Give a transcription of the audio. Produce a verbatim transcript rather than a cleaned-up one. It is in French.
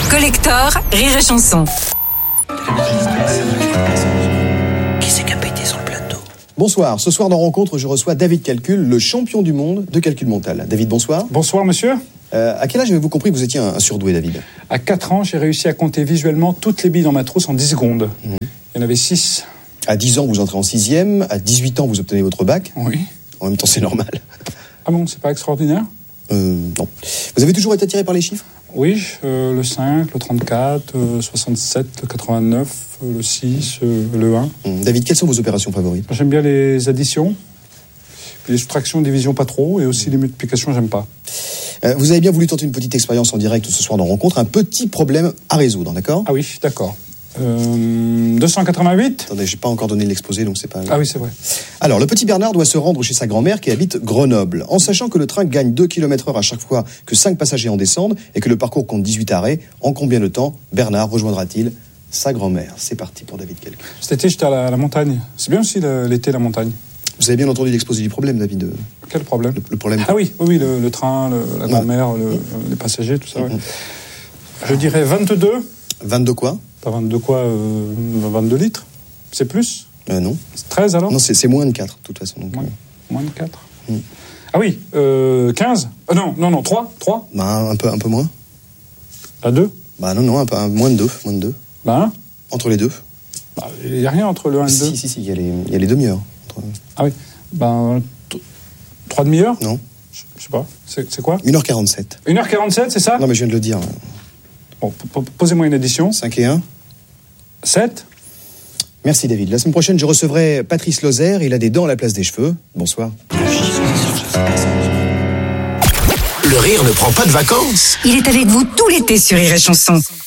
Collector, Rire et Chanson. Qui c'est qui a pété sur le plateau? Bonsoir, ce soir dans Rencontre, je reçois David Calcul, le champion du monde de calcul mental. David, bonsoir. Bonsoir monsieur. Euh, à quel âge avez-vous compris que vous étiez un, un surdoué, David? À quatre ans, j'ai réussi à compter visuellement toutes les billes dans ma trousse en dix secondes. Mmh. Il y en avait six. À dix ans, vous entrez en sixième. À dix-huit ans, vous obtenez votre bac. Oui. En même temps, c'est normal. Ah bon, c'est pas extraordinaire? Euh, non. Vous avez toujours été attiré par les chiffres? Oui, euh, le cinq, le trente-quatre, euh, soixante-sept, le quatre-vingt-neuf, euh, le six, euh, le un. Mmh. David, quelles sont vos opérations favorites? J'aime bien les additions, puis les soustractions, divisions pas trop, et aussi les multiplications, j'aime pas. Euh, vous avez bien voulu tenter une petite expérience en direct ce soir dans Rencontre, un petit problème à résoudre, d'accord? Ah oui, d'accord. Euh, deux cent quatre-vingt-huit. Attendez, j'ai pas encore donné l'exposé, donc c'est pas... Ah oui, c'est vrai. Alors, le petit Bernard doit se rendre chez sa grand-mère qui habite Grenoble. En sachant que le train gagne deux kilomètres heure à chaque fois que cinq passagers en descendent et que le parcours compte dix-huit arrêts, en combien de temps Bernard rejoindra-t-il sa grand-mère? C'est parti pour David Calcul. Cet été, j'étais à la, à la montagne. C'est bien aussi le, l'été, la montagne. Vous avez bien entendu l'exposé du problème, David? Quel problème? Le, le problème. Ah oui, oui, le, le train, le, la grand-mère, le, les passagers, tout ça. Ouais. Mm-hmm. Je dirais vingt-deux. vingt-deux quoi? Pas vingt-deux quoi, euh, vingt-deux litres. C'est plus? euh, Non. C'est treize alors? Non, c'est, c'est moins de quatre, de toute façon. Donc, moins, euh... moins de quatre. Mm. Ah oui, euh, quinze? Ah non, non, non, trois? trois? Bah, un peu, un peu moins. À deux? Bah non, non, un peu, un, moins de deux. Moins de deux. Bah un? Entre les deux? Bah, il n'y a rien entre le un et le si, deux. Si, si, il y a les, il y a les demi-heures. Entre... Ah oui. Ben, t- trois demi-heures? Non. Je, je sais pas. C'est, c'est quoi? une heure quarante-sept. une heure quarante-sept, c'est ça? Non, mais je viens de le dire. Bon, p- p- posez-moi une addition. cinq et un. sept. Merci David. La semaine prochaine, je recevrai Patrice Lozère. Il a des dents à la place des cheveux. Bonsoir. Le rire ne prend pas de vacances. Il est avec vous tout l'été sur Rire et Chanson.